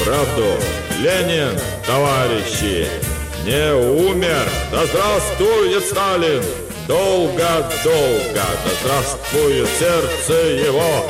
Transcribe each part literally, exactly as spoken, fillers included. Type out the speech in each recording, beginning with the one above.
Правду, Ленин, товарищи, не умер. Да здравствует Сталин! Долго-долго, да здравствует сердце его!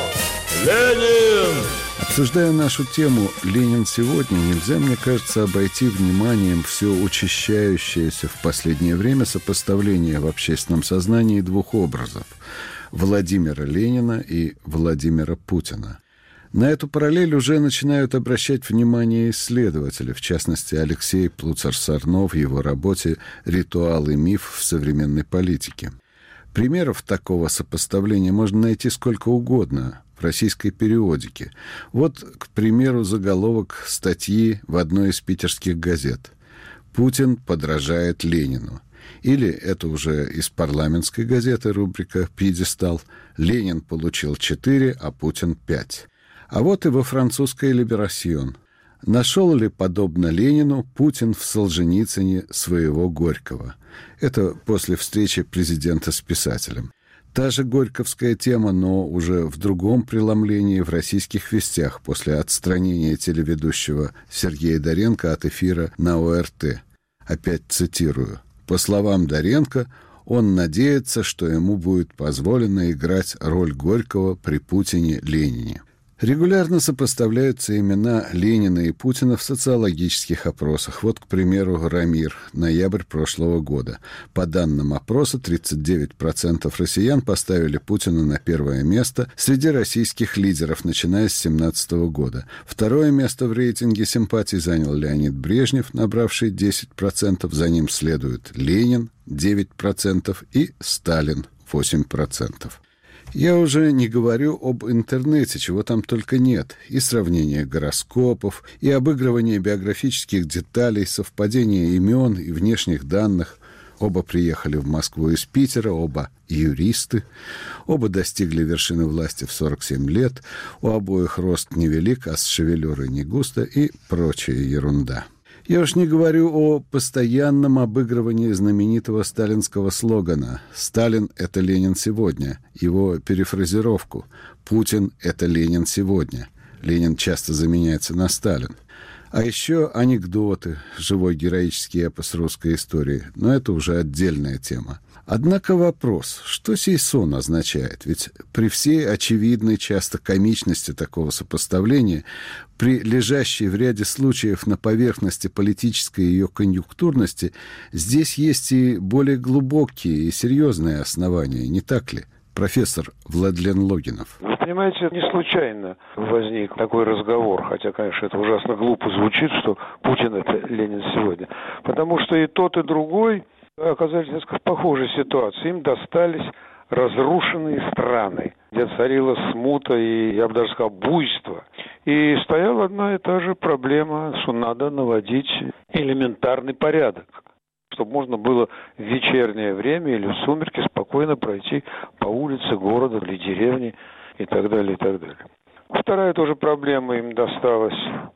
Ленин! Обсуждая нашу тему «Ленин сегодня», нельзя, мне кажется, обойти вниманием все учащающееся в последнее время сопоставление в общественном сознании двух образов – Владимира Ленина и Владимира Путина. На эту параллель уже начинают обращать внимание исследователи, в частности, Алексей Плуцар-Сорно в его работе «Ритуал и миф в современной политике». Примеров такого сопоставления можно найти сколько угодно в российской периодике. Вот, к примеру, заголовок статьи в одной из питерских газет «Путин подражает Ленину». Или, это уже из парламентской газеты, рубрика «Пьедестал», «Ленин получил четыре, а Путин пять». А вот и во французской «Либерасьон». Нашел ли, подобно Ленину, Путин в Солженицыне своего Горького? Это после встречи президента с писателем. Та же горьковская тема, но уже в другом преломлении в «Российских вестях» после отстранения телеведущего Сергея Доренко от эфира на О Р Т. Опять цитирую. По словам Доренко, он надеется, что ему будет позволено играть роль Горького при Путине-Ленине. Регулярно сопоставляются имена Ленина и Путина в социологических опросах. Вот, к примеру, Рамир, ноябрь прошлого года. По данным опроса, тридцать девять процентов россиян поставили Путина на первое место среди российских лидеров, начиная с две тысячи семнадцатого года. Второе место в рейтинге симпатий занял Леонид Брежнев, набравший десять процентов. За ним следует Ленин, девять процентов, и Сталин, восемь процентов. Я уже не говорю об интернете, чего там только нет. И сравнение гороскопов, и обыгрывание биографических деталей, совпадение имен и внешних данных. Оба приехали в Москву из Питера, оба юристы. Оба достигли вершины власти в сорок семь лет. У обоих рост невелик, а с шевелюрой не густо и прочая ерунда. Я уж не говорю о постоянном обыгрывании знаменитого сталинского слогана «Сталин – это Ленин сегодня», его перефразировку «Путин – это Ленин сегодня». Ленин часто заменяется на Сталин. А еще анекдоты, живой героический эпос русской истории. Но это уже отдельная тема. Однако вопрос, что сей сон означает? Ведь при всей очевидной часто комичности такого сопоставления, при лежащей в ряде случаев на поверхности политической ее конъюнктурности, здесь есть и более глубокие и серьезные основания, не так ли? Профессор Владлен Логинов. Вы понимаете, не случайно возник такой разговор, хотя, конечно, это ужасно глупо звучит, что Путин – это Ленин сегодня. Потому что и тот, и другой оказались несколько в похожей ситуации. Им достались разрушенные страны, где царила смута и, я бы даже сказал, буйство. И стояла одна и та же проблема, что надо наводить элементарный порядок, чтобы можно было в вечернее время или в сумерки спокойно пройти по улице города или деревни и так далее, и так далее. Вторая тоже проблема им досталась.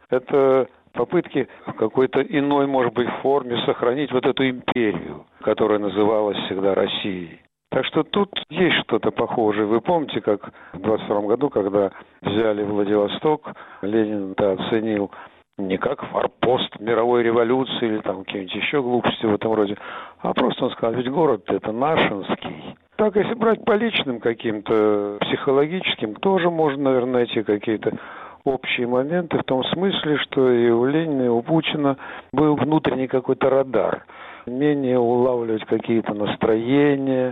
Это попытки в какой-то иной, может быть, форме сохранить вот эту империю, которая называлась всегда Россией. Так что тут есть что-то похожее. Вы помните, как в двадцать втором году, когда взяли Владивосток, Ленин-то оценил не как форпост мировой революции или там какие-нибудь еще глупости в этом роде, а просто он сказал, ведь город это нашинский. Так, если брать по личным каким-то психологическим, тоже можно, наверное, найти какие-то общие моменты в том смысле, что и у Ленина, и у Путина был внутренний какой-то радар, умение улавливать какие-то настроения,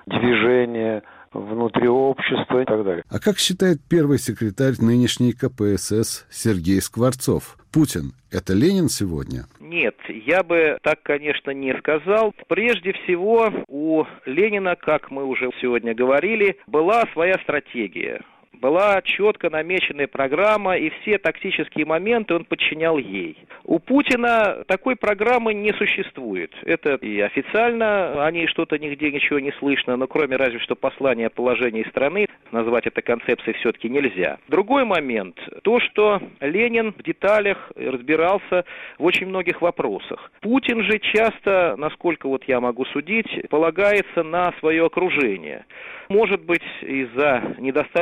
движения внутри общества и так далее. А как считает первый секретарь нынешней Ка Пэ Эс Эс Сергей Скворцов? Путин – это Ленин сегодня? Нет, я бы так, конечно, не сказал. Прежде всего, у Ленина, как мы уже сегодня говорили, была своя стратегия. Была четко намеченная программа, и все тактические моменты он подчинял ей. У Путина такой программы не существует. Это и официально о ней что-то нигде ничего не слышно, но кроме разве что послания о положении страны, назвать это концепцией все-таки нельзя. Другой момент, то, что Ленин в деталях разбирался в очень многих вопросах. Путин же часто, насколько вот я могу судить, полагается на свое окружение. Может быть, из-за недостаточной компетенции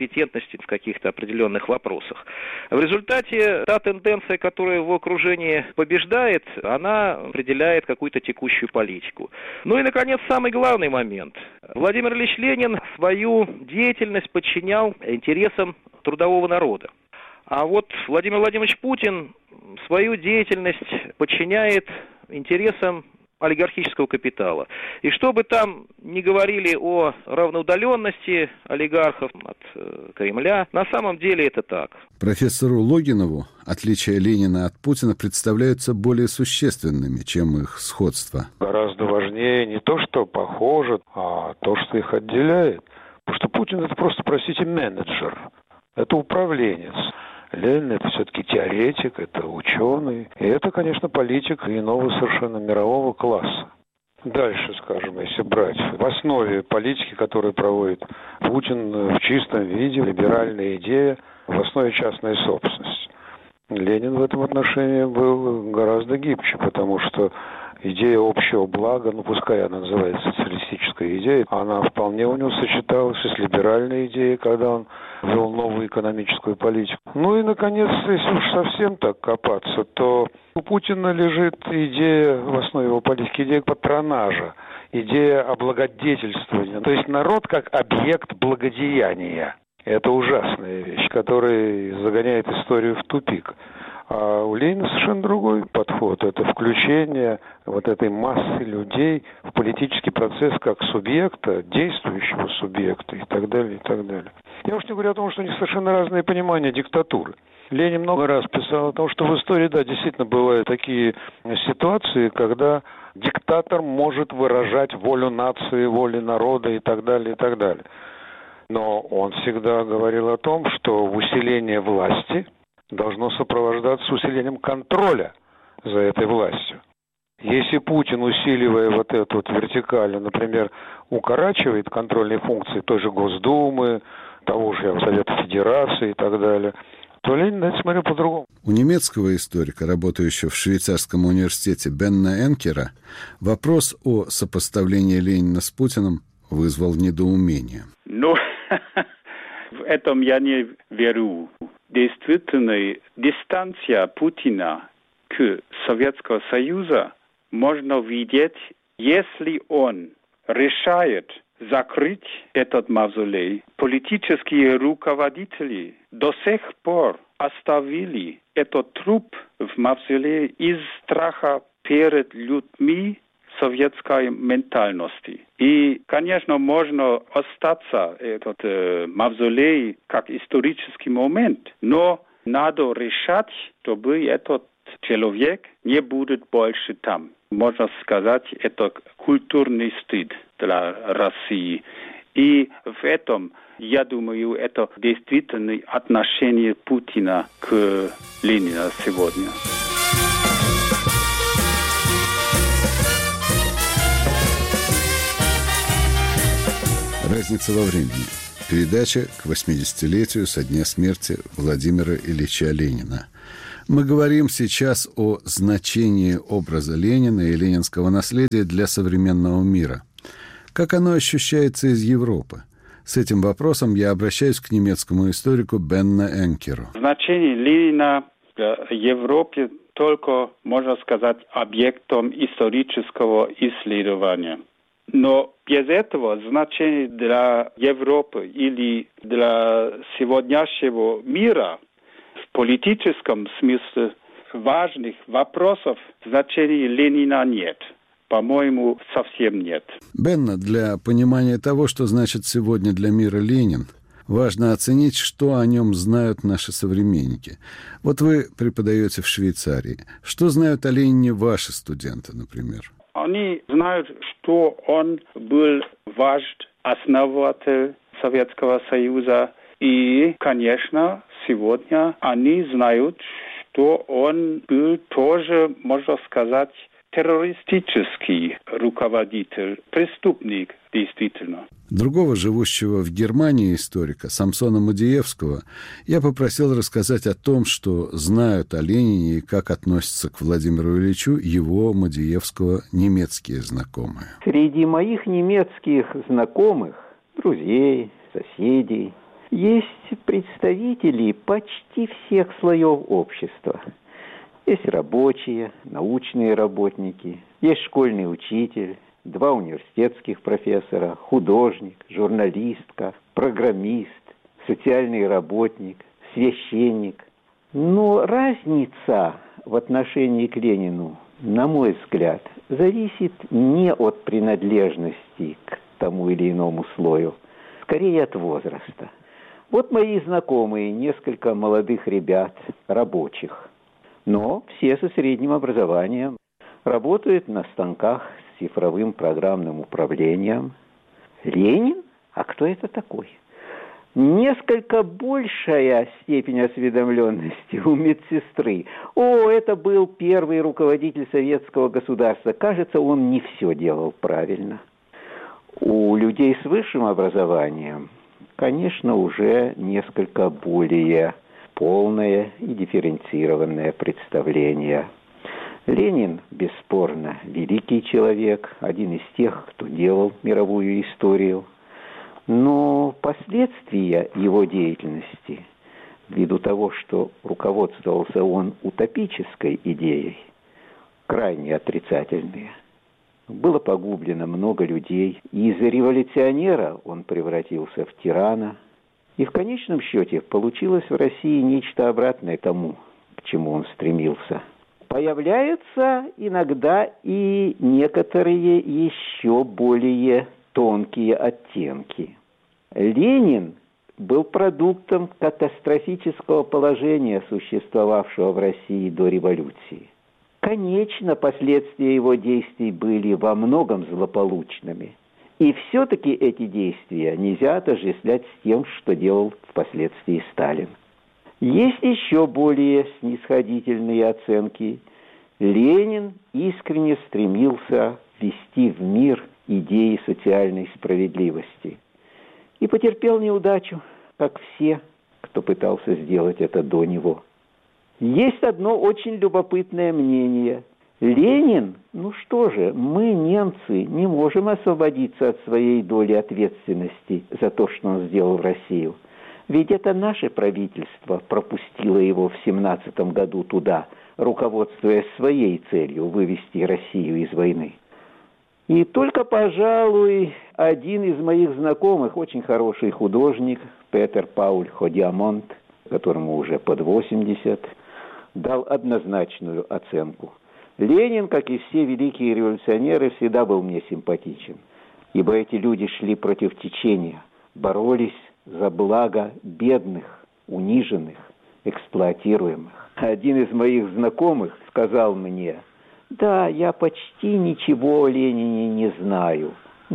компетентности в каких-то определенных вопросах. В результате та тенденция, которая в окружении побеждает, она определяет какую-то текущую политику. Ну и, наконец, самый главный момент. Владимир Ильич Ленин свою деятельность подчинял интересам трудового народа. А вот Владимир Владимирович Путин свою деятельность подчиняет интересам олигархического капитала. И что бы там ни говорили о равноудаленности олигархов от э, Кремля, на самом деле это так. Профессору Логинову отличия Ленина от Путина представляются более существенными, чем их сходство. Гораздо важнее не то, что похоже, а то, что их отделяет. Потому что Путин — это просто, простите, менеджер. Это управленец. Ленин — это все-таки теоретик, это ученый. И это, конечно, политик иного совершенно мирового класса. Дальше, скажем, если брать, в основе политики, которую проводит Путин в чистом виде, либеральная идея, в основе частная собственность. Ленин в этом отношении был гораздо гибче, потому что идея общего блага, ну пускай она называется социалистической идеей, она вполне у него сочеталась с либеральной идеей, когда он вел новую экономическую политику. Ну и, наконец, если уж совсем так копаться, то у Путина лежит идея в основе его политики, идея патронажа, идея облагодетельствования. То есть народ как объект благодеяния. Это ужасная вещь, которая загоняет историю в тупик. А у Ленина совершенно другой подход. Это включение вот этой массы людей в политический процесс как субъекта, действующего субъекта и так далее, и так далее. Я уж не говорю о том, что у них совершенно разные понимания диктатуры. Ленин много раз писал о том, что в истории, да, действительно бывают такие ситуации, когда диктатор может выражать волю нации, волю народа и так далее, и так далее. Но он всегда говорил о том, что усиление власти должно сопровождаться усилением контроля за этой властью. Если Путин, усиливая вот эту вот вертикаль, например, укорачивает контрольные функции той же Госдумы, того же Совета Федерации и так далее, то Ленин на это смотрел по-другому. У немецкого историка, работающего в швейцарском университете Бенна Энкера, вопрос о сопоставлении Ленина с Путиным вызвал недоумение. Ну, в этом я не верю. Действительно, дистанция Путина к Советскому Союзу можно видеть, если он решает закрыть этот мавзолей. Политические руководители до сих пор оставили этот труп в мавзолее из страха перед людьми советской ментальности. И, конечно, можно остаться этот э, мавзолей как исторический момент, но надо решать, чтобы этот человек не будет больше там. Можно сказать, это культурный стыд для России. И в этом, я думаю, это действительно отношение Путина к Ленину сегодня. Разница во времени. Передача к восьмидесятилетию со дня смерти Владимира Ильича Ленина. Мы говорим сейчас о значении образа Ленина и ленинского наследия для современного мира. Как оно ощущается из Европы? С этим вопросом я обращаюсь к немецкому историку Бенна Энкеру. Значение Ленина в Европе только, можно сказать, объектом исторического исследования. Но без этого значение для Европы или для сегодняшнего мира в политическом смысле важных вопросов значения Ленина нет. По-моему, совсем нет. Бенна, для понимания того, что значит сегодня для мира Ленин, важно оценить, что о нем знают наши современники. Вот вы преподаете в Швейцарии. Что знают о Ленине ваши студенты, например? Они знают, что он был вождь, основатель Советского Союза. И, конечно, сегодня они знают, что он был тоже, можно сказать, террористический руководитель, преступник, действительно. Другого живущего в Германии историка, Самсона Мадиевского, я попросил рассказать о том, что знают о Ленине и как относятся к Владимиру Ильичу его, Мадиевского, немецкие знакомые. Среди моих немецких знакомых, друзей, соседей, есть представители почти всех слоев общества. Есть рабочие, научные работники, есть школьный учитель, два университетских профессора, художник, журналистка, программист, социальный работник, священник. Но разница в отношении к Ленину, на мой взгляд, зависит не от принадлежности к тому или иному слою, скорее от возраста. Вот мои знакомые, несколько молодых ребят, рабочих, но все со средним образованием, работают на станках с цифровым программным управлением. Ленин? А кто это такой? Несколько большая степень осведомленности у медсестры. О, это был первый руководитель советского государства. Кажется, он не все делал правильно. У людей с высшим образованием, конечно, уже несколько более полное и дифференцированное представление. Ленин, бесспорно, великий человек, один из тех, кто делал мировую историю. Но последствия его деятельности, ввиду того, что руководствовался он утопической идеей, крайне отрицательные. Было погублено много людей, и из революционера он превратился в тирана. И в конечном счете получилось в России нечто обратное тому, к чему он стремился. Появляются иногда и некоторые еще более тонкие оттенки. Ленин был продуктом катастрофического положения, существовавшего в России до революции. Конечно, последствия его действий были во многом злополучными. И все-таки эти действия нельзя отождествлять с тем, что делал впоследствии Сталин. Есть еще более снисходительные оценки. Ленин искренне стремился ввести в мир идеи социальной справедливости. И потерпел неудачу, как все, кто пытался сделать это до него. Есть одно очень любопытное мнение. Ленин, ну что же, мы, немцы, не можем освободиться от своей доли ответственности за то, что он сделал в Россию. Ведь это наше правительство пропустило его в семнадцатом году туда, руководствуясь своей целью вывести Россию из войны. И только, пожалуй, один из моих знакомых, очень хороший художник, Петер Пауль Ходиамонт, которому уже под восемьдесят, дал однозначную оценку. Ленин, как и все великие революционеры, всегда был мне симпатичен, ибо эти люди шли против течения, боролись за благо бедных, униженных, эксплуатируемых. Один из моих знакомых сказал мне: «Да, я почти ничего о Ленине не знаю,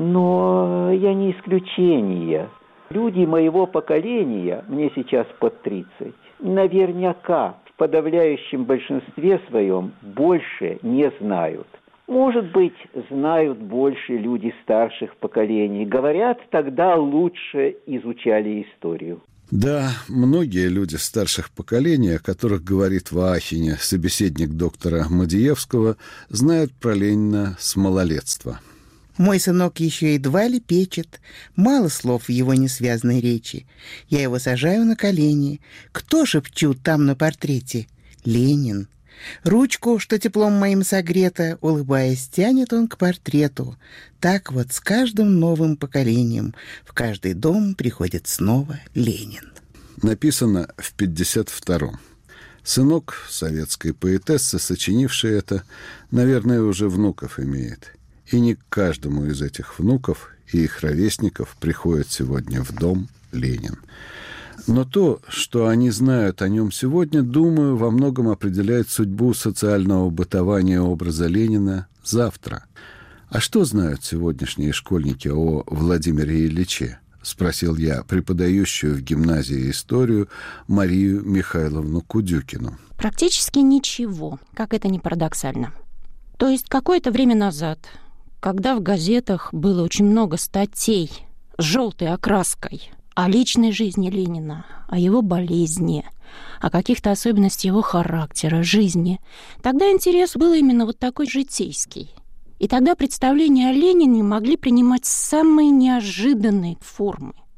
но я не исключение. Люди моего поколения, мне сейчас под тридцать, наверняка в подавляющем большинстве своем больше не знают. Может быть, знают больше люди старших поколений. Говорят, тогда лучше изучали историю». Да, многие люди старших поколений, о которых говорит в Аахене собеседник доктора Мадиевского, знают про Ленина с малолетства. Мой сынок еще едва ли печет, мало слов в его несвязной речи. Я его сажаю на колени. Кто шепчут там на портрете? Ленин. Ручку, что теплом моим согрета, улыбаясь, тянет он к портрету. Так вот с каждым новым поколением в каждый дом приходит снова Ленин. Написано в пятьдесят втором. Сынок советской поэтессы, сочинивший это, наверное, уже внуков имеет. И не к каждому из этих внуков и их ровесников приходит сегодня в дом Ленин. Но то, что они знают о нем сегодня, думаю, во многом определяет судьбу социального бытования образа Ленина завтра. А что знают сегодняшние школьники о Владимире Ильиче? Спросил я преподающую в гимназии историю Марию Михайловну Кудюкину. Практически ничего, как это ни парадоксально. То есть какое-то время назад, когда в газетах было очень много статей с желтой окраской о личной жизни Ленина, о его болезни, о каких-то особенностях его характера, жизни, тогда интерес был именно вот такой житейский. И тогда представления о Ленине могли принимать самые неожиданные формы.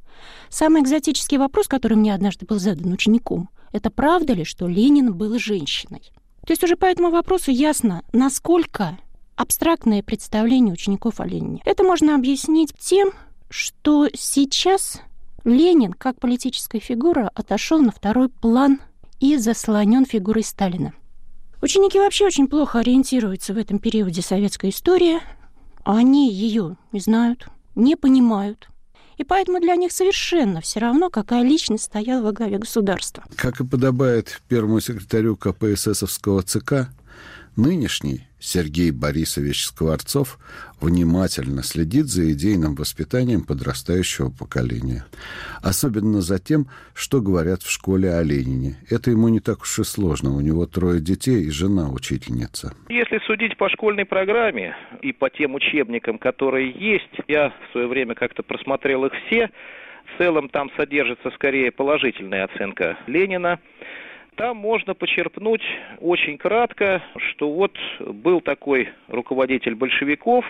Самый экзотический вопрос, который мне однажды был задан учеником, это правда ли, что Ленин был женщиной? То есть уже по этому вопросу ясно, насколько абстрактное представление учеников о Ленине. Это можно объяснить тем, что сейчас Ленин, как политическая фигура, отошел на второй план и заслонен фигурой Сталина. Ученики вообще очень плохо ориентируются в этом периоде советской истории. Они ее не знают, не понимают. И поэтому для них совершенно все равно, какая личность стояла во главе государства. Как и подобает первому секретарю ка пэ эс эсовского ЦК, нынешний Сергей Борисович Скворцов внимательно следит за идейным воспитанием подрастающего поколения. Особенно за тем, что говорят в школе о Ленине. Это ему не так уж и сложно. У него трое детей и жена учительница. Если судить по школьной программе и по тем учебникам, которые есть, я в свое время как-то просмотрел их все, в целом там содержится скорее положительная оценка Ленина. Там можно почерпнуть очень кратко, что вот был такой руководитель большевиков,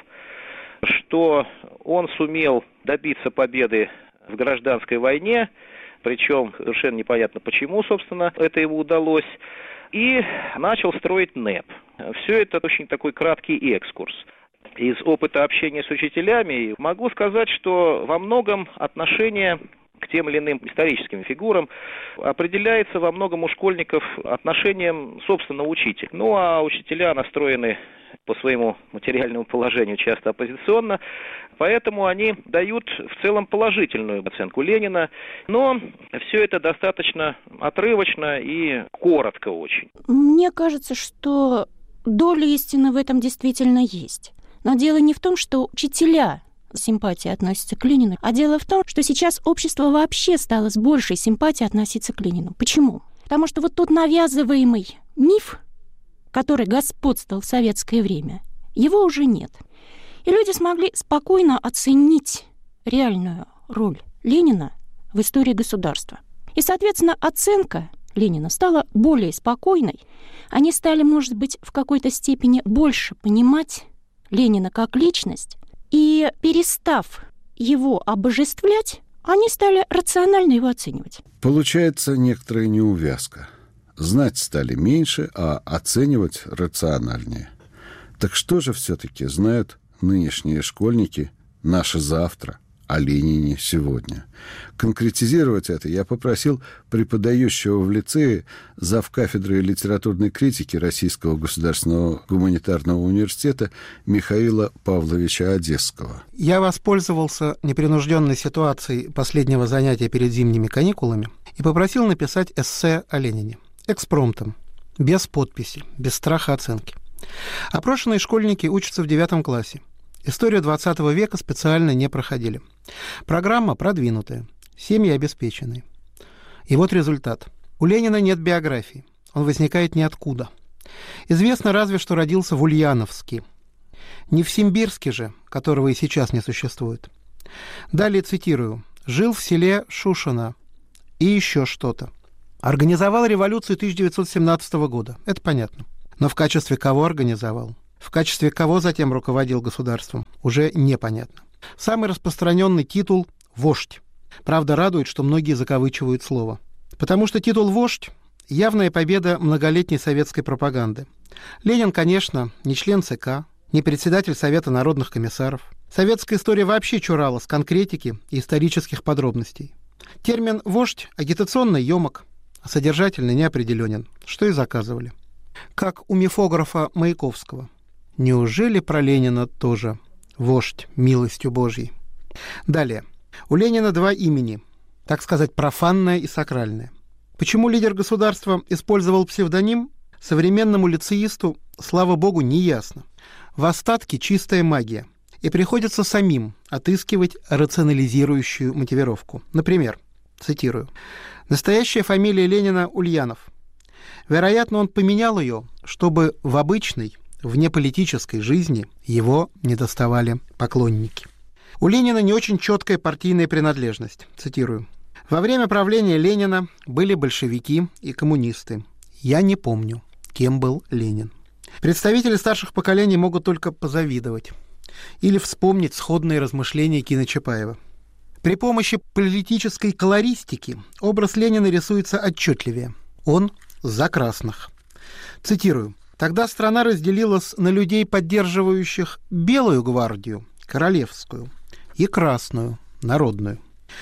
что он сумел добиться победы в гражданской войне, причем совершенно непонятно почему, собственно, это ему удалось, и начал строить НЭП. Все это очень такой краткий экскурс. Из опыта общения с учителями могу сказать, что во многом отношение к тем или иным историческим фигурам определяется во многом у школьников отношением, собственно, учителя. Ну, а учителя настроены по своему материальному положению часто оппозиционно, поэтому они дают в целом положительную оценку Ленина, но все это достаточно отрывочно и коротко очень. Мне кажется, что доля истины в этом действительно есть. Но дело не в том, что учителя симпатии относятся к Ленину, а дело в том, что сейчас общество вообще стало с большей симпатией относиться к Ленину. Почему? Потому что вот тот навязываемый миф, который господствовал в советское время, его уже нет. И люди смогли спокойно оценить реальную роль Ленина в истории государства. И, соответственно, оценка Ленина стала более спокойной. Они стали, может быть, в какой-то степени больше понимать Ленина как личность, и, перестав его обожествлять, они стали рационально его оценивать. Получается некоторая неувязка. Знать стали меньше, а оценивать рациональнее. Так что же все-таки знают нынешние школьники «Наше завтра» о Ленине сегодня? Конкретизировать это я попросил преподающего в лицее завкафедры литературной критики Российского государственного гуманитарного университета Михаила Павловича Одесского. Я воспользовался непринужденной ситуацией последнего занятия перед зимними каникулами и попросил написать эссе о Ленине. Экспромтом, без подписи, без страха оценки. Опрошенные школьники учатся в девятом классе. Историю двадцатого века специально не проходили. Программа продвинутая, семьи обеспеченные. И вот результат. У Ленина нет биографии. Он возникает ниоткуда. Известно разве, что родился в Ульяновске. Не в Симбирске же, которого и сейчас не существует. Далее цитирую. «Жил в селе Шушино». И еще что-то. Организовал революцию тысяча девятьсот семнадцатого года. Это понятно. Но в качестве кого организовал? В качестве кого затем руководил государством, уже непонятно. Самый распространенный титул – «вождь». Правда, радует, что многие закавычивают слово. Потому что титул «вождь» – явная победа многолетней советской пропаганды. Ленин, конечно, не член ЦК, не председатель Совета народных комиссаров. Советская история вообще чуралась конкретики и исторических подробностей. Термин «вождь» агитационно емок, а содержательно неопределенен, что и заказывали. Как у мифографа Маяковского. Неужели про Ленина тоже вождь милостью Божьей? Далее. У Ленина два имени, так сказать, профанное и сакральное. Почему лидер государства использовал псевдоним, современному лицеисту, слава богу, не ясно. В остатке чистая магия. И приходится самим отыскивать рационализирующую мотивировку. Например, цитирую. «Настоящая фамилия Ленина Ульянов. Вероятно, он поменял ее, чтобы в обычной, внеполитической жизни его не доставали поклонники». У Ленина не очень четкая партийная принадлежность. Цитирую. «Во время правления Ленина были большевики и коммунисты. Я не помню, кем был Ленин». Представители старших поколений могут только позавидовать или вспомнить сходные размышления Кина Чапаева. При помощи политической колористики образ Ленина рисуется отчетливее. Он за красных. Цитирую. «Тогда страна разделилась на людей, поддерживающих белую гвардию, королевскую, и красную, народную».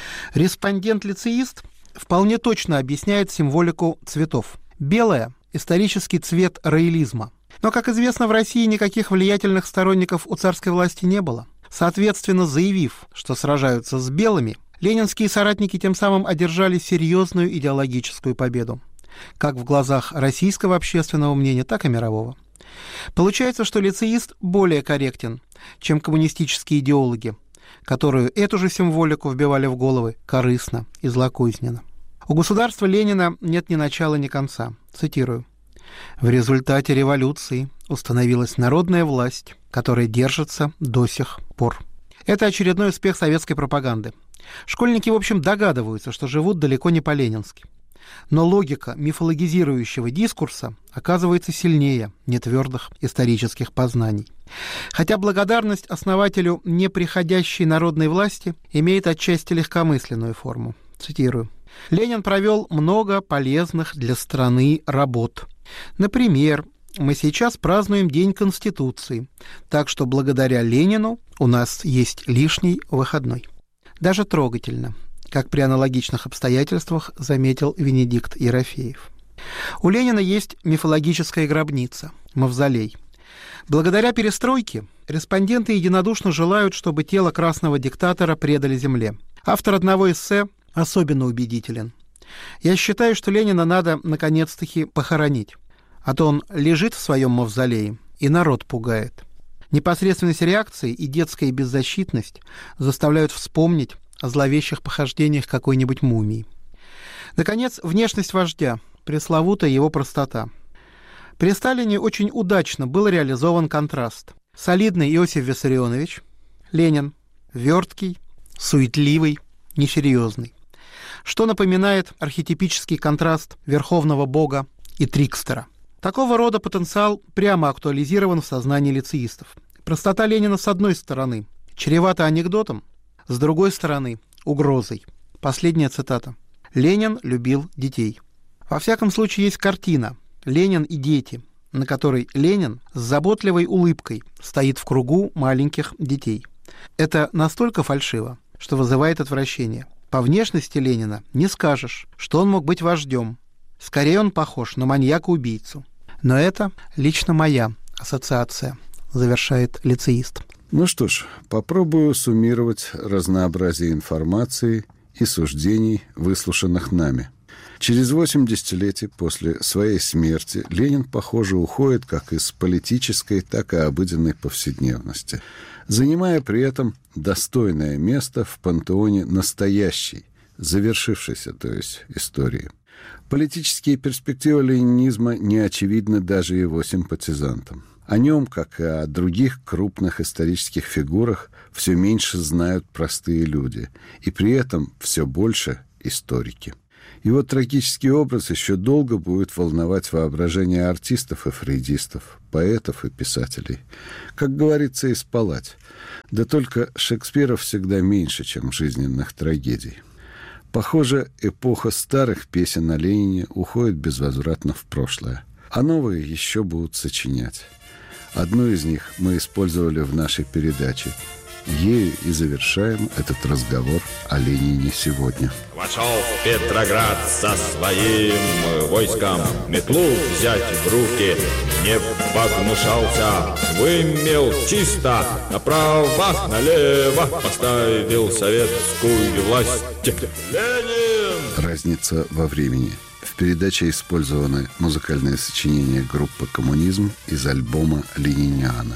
Респондент-лицеист вполне точно объясняет символику цветов. Белая – исторический цвет роялизма. Но, как известно, в России никаких влиятельных сторонников у царской власти не было. Соответственно, заявив, что сражаются с белыми, ленинские соратники тем самым одержали серьезную идеологическую победу, как в глазах российского общественного мнения, так и мирового. Получается, что лицеист более корректен, чем коммунистические идеологи, которые эту же символику вбивали в головы корыстно и злокозненно. У государства Ленина нет ни начала, ни конца. Цитирую. «В результате революции установилась народная власть, которая держится до сих пор». Это очередной успех советской пропаганды. Школьники, в общем, догадываются, что живут далеко не по-ленински. Но логика мифологизирующего дискурса оказывается сильнее нетвердых исторических познаний. Хотя благодарность основателю неприходящей народной власти имеет отчасти легкомысленную форму. Цитирую. «Ленин провел много полезных для страны работ. Например, мы сейчас празднуем День Конституции, так что благодаря Ленину у нас есть лишний выходной». Даже трогательно, как при аналогичных обстоятельствах заметил Венедикт Ерофеев. У Ленина есть мифологическая гробница, мавзолей. Благодаря перестройке респонденты единодушно желают, чтобы тело красного диктатора предали земле. Автор одного эссе особенно убедителен. «Я считаю, что Ленина надо наконец-таки похоронить, а то он лежит в своем мавзолее и народ пугает». Непосредственность реакции и детская беззащитность заставляют вспомнить о зловещих похождениях какой-нибудь мумии. Наконец, внешность вождя, пресловутая его простота. При Сталине очень удачно был реализован контраст. Солидный Иосиф Виссарионович, Ленин, верткий, суетливый, несерьезный. Что напоминает архетипический контраст верховного бога и трикстера. Такого рода потенциал прямо актуализирован в сознании лицеистов. Простота Ленина с одной стороны чревата анекдотом, с другой стороны угрозой. Последняя цитата. «Ленин любил детей». Во всяком случае, есть картина «Ленин и дети», на которой Ленин с заботливой улыбкой стоит в кругу маленьких детей. Это настолько фальшиво, что вызывает отвращение. По внешности Ленина не скажешь, что он мог быть вождем. Скорее он похож на маньяка-убийцу. Но это лично моя ассоциация, завершает лицеист. Ну что ж, попробую суммировать разнообразие информации и суждений, выслушанных нами. Через восемь десятилетий после своей смерти Ленин, похоже, уходит как из политической, так и обыденной повседневности, занимая при этом достойное место в пантеоне настоящей, завершившейся, то есть, истории. Политические перспективы ленинизма не очевидны даже его симпатизантам. О нем, как и о других крупных исторических фигурах, все меньше знают простые люди, и при этом все больше историки. Его трагический образ еще долго будет волновать воображение артистов и фрейдистов, поэтов и писателей. Как говорится, и спалать. Да только Шекспира всегда меньше, чем жизненных трагедий. Похоже, эпоха старых песен о Ленине уходит безвозвратно в прошлое, а новые еще будут сочинять. Одну из них мы использовали в нашей передаче. Ею и завершаем этот разговор о Ленине сегодня. Вошел в Петроград со своим войском, метлу взять в руки не погнушался, вымел чисто, направо, налево поставил советскую власть. Ленин! Разница во времени. В передаче использованы музыкальные сочинения группы «Коммунизм» из альбома «Лениниана».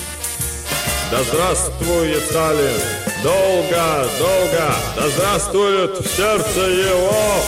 Да здравствует Сталин! Долго, долго! Да здравствует в сердце его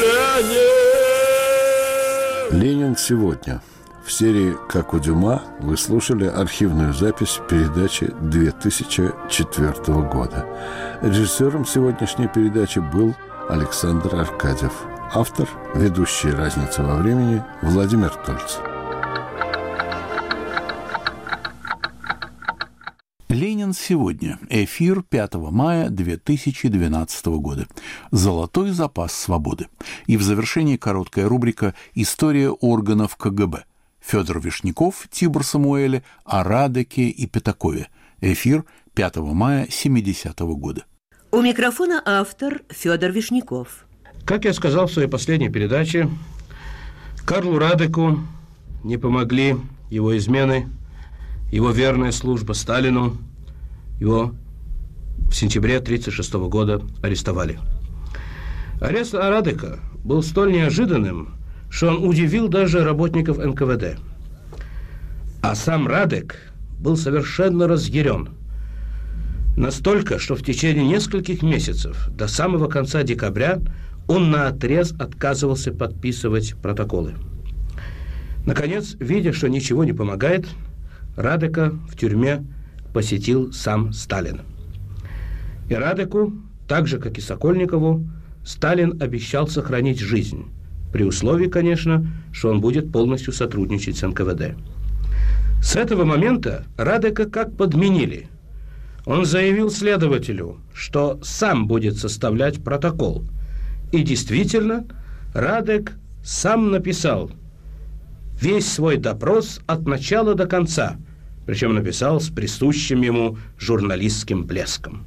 Ленин! Ленин сегодня. В серии «Как у Дюма» вы слушали архивную запись передачи две тысячи четвёртого года. Режиссером сегодняшней передачи был Александр Аркадьев. Автор, ведущий «Разница во времени» Владимир Тольц. Ленин сегодня. Эфир пятого мая две тысячи двенадцатого года. Золотой запас свободы. И в завершении короткая рубрика «История органов КГБ». Федор Вишняков, Тибор Самуэле о Радеке и Пятакове. Эфир пятого мая семидесятого года. У микрофона автор Федор Вишняков. Как я сказал в своей последней передаче, Карлу Радеку не помогли его измены, его верная служба Сталину. Его в сентябре тысяча девятьсот тридцать шестого года арестовали. Арест Радека был столь неожиданным, что он удивил даже работников эн ка вэ дэ. А сам Радек был совершенно разъярен. Настолько, что в течение нескольких месяцев, до самого конца декабря, он наотрез отказывался подписывать протоколы. Наконец, видя, что ничего не помогает, Радека в тюрьме посетил сам Сталин. И Радеку, так же, как и Сокольникову, Сталин обещал сохранить жизнь, при условии, конечно, что он будет полностью сотрудничать с эн ка вэ дэ. С этого момента Радека как подменили. Он заявил следователю, что сам будет составлять протокол. И действительно, Радек сам написал весь свой допрос от начала до конца, причем написал с присущим ему журналистским блеском.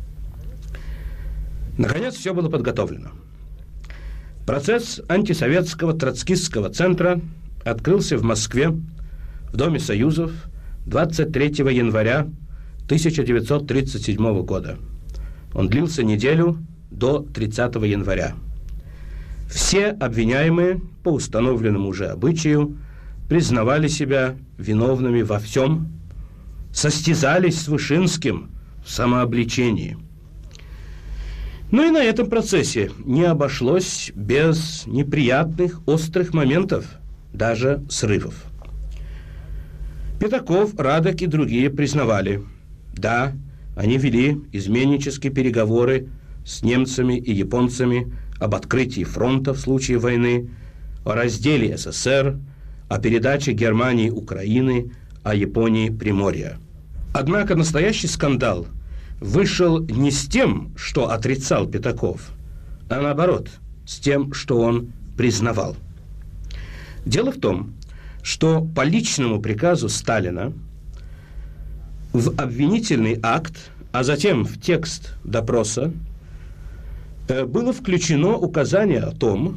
Наконец, все было подготовлено. Процесс антисоветского троцкистского центра открылся в Москве, в Доме Союзов, двадцать третьего января тысяча девятьсот тридцать седьмого года. Он длился неделю до тридцатого января. Все обвиняемые, по установленному уже обычаю, признавали себя виновными во всем, состязались с Вышинским в самообличении. Но и на этом процессе не обошлось без неприятных, острых моментов, даже срывов. Пятаков, Радек и другие признавали, да, они вели изменнические переговоры с немцами и японцами об открытии фронта в случае войны, о разделе эс эс эр, о передаче Германии Украины, о Японии Приморья. Однако настоящий скандал вышел не с тем, что отрицал Пятаков, а наоборот, с тем, что он признавал. Дело в том, что по личному приказу Сталина в обвинительный акт, а затем в текст допроса было включено указание о том,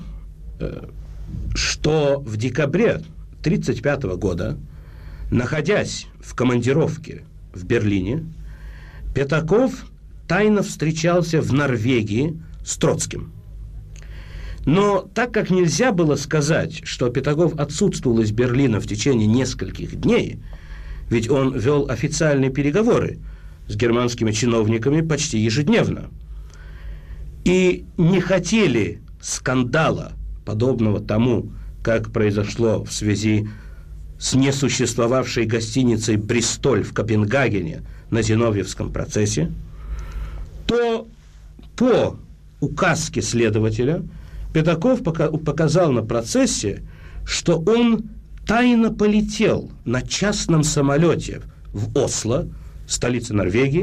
что в декабре тысяча девятьсот тридцать пятого года, находясь в командировке в Берлине, Пятаков тайно встречался в Норвегии с Троцким. Но так как нельзя было сказать, что Пятаков отсутствовал из Берлина в течение нескольких дней, ведь он вел официальные переговоры с германскими чиновниками почти ежедневно, и не хотели скандала, подобного тому, как произошло в связи с несуществовавшей гостиницей «Бристоль» в Копенгагене на Зиновьевском процессе, то по указке следователя Пятаков показал на процессе, что он тайно полетел на частном самолете в Осло, столице Норвегии,